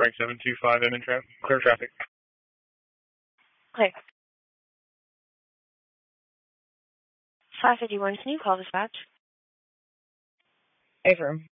Frank 725 in clear traffic. Okay. 551, can you call dispatch? Affirm.